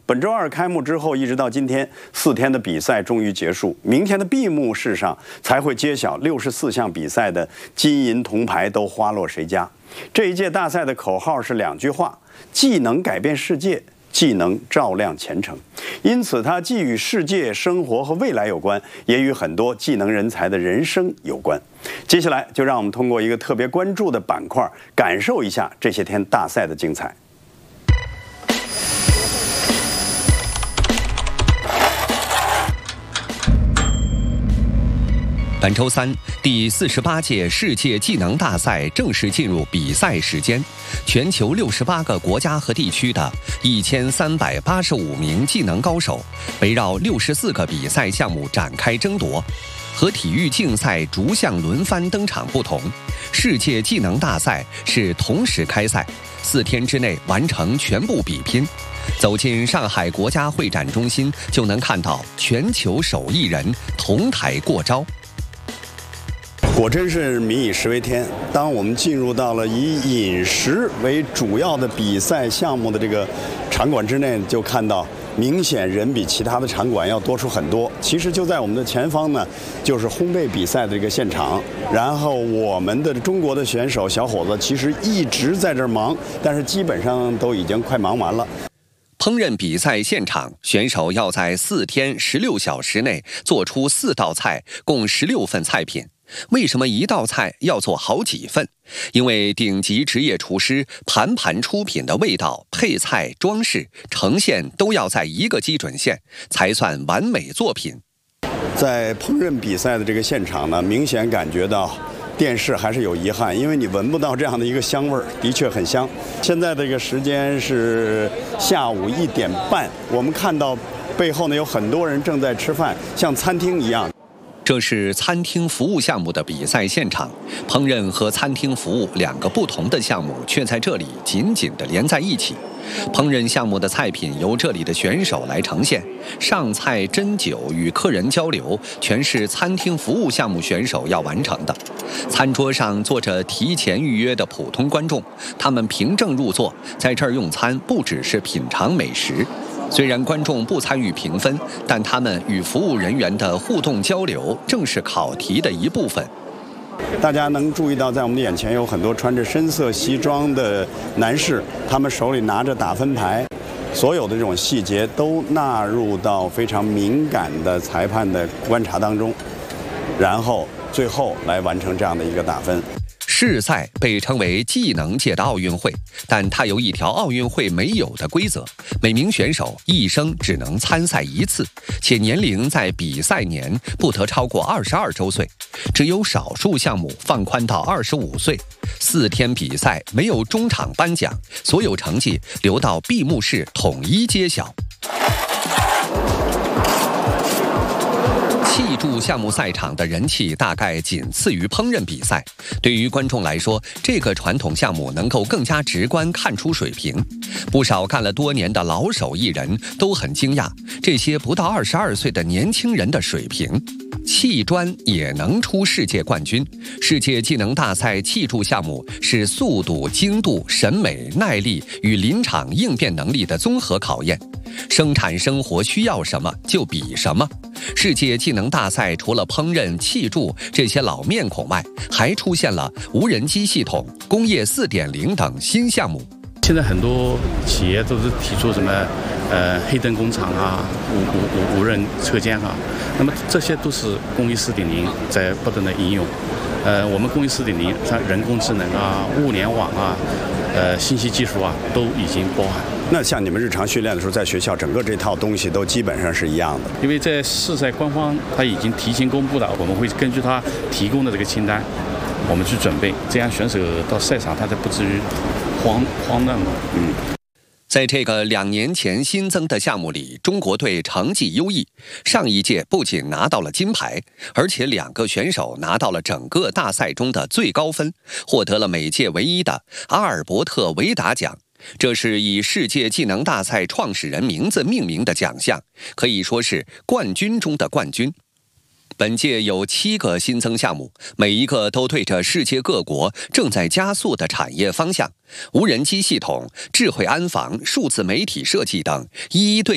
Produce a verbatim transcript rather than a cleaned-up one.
本周二开幕之后，一直到今天，四天的比赛终于结束。明天的闭幕式上才会揭晓六十四项比赛的金银铜牌都花落谁家。这一届大赛的口号是两句话：技能改变世界，技能照亮前程。因此，它既与世界、生活和未来有关，也与很多技能人才的人生有关。接下来，就让我们通过一个特别关注的板块，感受一下这些天大赛的精彩。 本周三，第四十八届世界技能大赛正式进入比赛时间。全球六十八个国家和地区的一千三百八十五名技能高手，围绕六十四个比赛项目展开争夺。和体育竞赛逐项轮番登场不同，世界技能大赛是同时开赛，四天之内完成全部比拼。走进上海国家会展中心，就能看到全球手艺人同台过招。 果真是民以食为天。当我们进入到了以饮食为主要的比赛项目的这个场馆之内，就看到明显人比其他的场馆要多出很多。其实就在我们的前方呢，就是烘焙比赛的这个现场。然后我们的中国的选手小伙子其实一直在这儿忙，但是基本上都已经快忙完了。 烹饪比赛现场，选手要在四天十六小时内做出四道菜，共十六份菜品。为什么一道菜要做好几份？因为顶级职业厨师盘盘出品的味道、配菜、装饰、呈现都要在一个基准线，才算完美作品。 在烹饪比赛的这个现场呢，明显感觉到电视还是有遗憾，因为你闻不到这样的一个香味儿，的确很香。现在这个时间是下午一点半，我们看到背后呢有很多人正在吃饭，像餐厅一样。 这是餐厅服务项目的比赛现场，烹饪和餐厅服务两个不同的项目，却在这里紧紧地连在一起。烹饪项目的菜品由这里的选手来呈现，上菜、斟酒、与客人交流，全是餐厅服务项目选手要完成的。餐桌上坐着提前预约的普通观众，他们凭证入座，在这儿用餐不只是品尝美食。虽然观众不参与评分，但他们与服务人员的互动交流正是考题的一部分。 大家能注意到，在我们的眼前有很多穿着深色西装的男士，他们手里拿着打分牌，所有的这种细节都纳入到非常敏感的裁判的观察当中，然后最后来完成这样的一个打分。 世赛被称为技能界的奥运会，但它有一条奥运会没有的规则：每名选手一生只能参赛一次，且年龄在比赛年不得超过二十二周岁，只有少数项目放宽到二十五岁。四天比赛没有中场颁奖，所有成绩留到闭幕式统一揭晓。器筑项目赛场的人气大概仅次于烹饪比赛。对于观众来说，这个传统项目能够更加直观看出水平。不少干了多年的老手艺人都很惊讶，这些不到二十二岁的年轻人的水平。砌砖也能出世界冠军。世界技能大赛器筑项目是速度、精度、审美、耐力与临场应变能力的综合考验。生产生活需要什么就比什么。世界技能大赛除了烹饪、器筑这些老面孔外，还出现了无人机系统、工业 四点零 等新项目。 现在很多企业都是提出什么呃黑灯工厂啊、无无无无人车间啊，那么这些都是工艺 四点零 在不断的应用。呃，我们工艺 四点零 像人工智能啊、物联网啊、呃信息技术啊，都已经包含。 那像你们日常训练的时候，在学校整个这套东西都基本上是一样的。 因为在世赛官方他已经提前公布了，我们会根据他提供的这个清单，我们去准备，这样选手到赛场他才不至于慌慌乱嘛。嗯。 在这个两年前新增的项目里，中国队成绩优异，上一届不仅拿到了金牌，而且两个选手拿到了整个大赛中的最高分，获得了每届唯一的阿尔伯特·维达奖。这是以世界技能大赛创始人名字命名的奖项，可以说是冠军中的冠军。本届有七个新增项目，每一个都对着世界各国正在加速的产业方向，无人机系统、智慧安防、数字媒体设计等一一对